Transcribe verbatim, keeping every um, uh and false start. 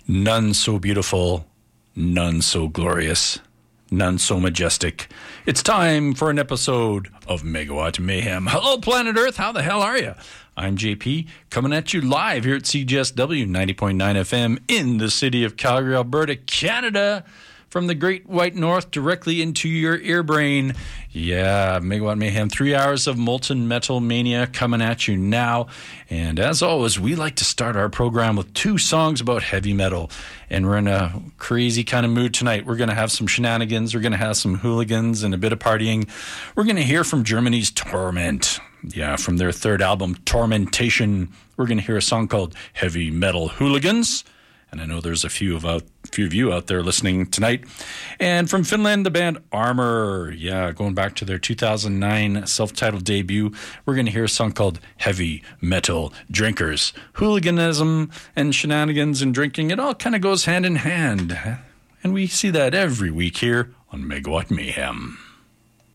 None so beautiful, none so glorious, none so majestic. It's time for an episode of Megawatt Mayhem. Hello, planet Earth. How the hell are you? I'm J P, coming at you live here at C G S W ninety point nine F M in the city of Calgary, Alberta, Canada. From the Great White North directly into your ear brain. Yeah, Megawatt Mayhem, three hours of molten metal mania coming at you now. And as always, we like to start our program with two songs about heavy metal. And we're in a crazy kind of mood tonight. We're going to have some shenanigans. We're going to have some hooligans and a bit of partying. We're going to hear from Germany's Torment. Yeah, from their third album, Tormentation. We're going to hear a song called Heavy Metal Hooligans. And I know there's a few of out, few of you out there listening tonight. And from Finland, the band Armor. Yeah, going back to their two thousand nine self-titled debut, we're going to hear a song called Heavy Metal Drinkers. Hooliganism and shenanigans and drinking, it all kind of goes hand in hand. And we see that every week here on Megawatt Mayhem.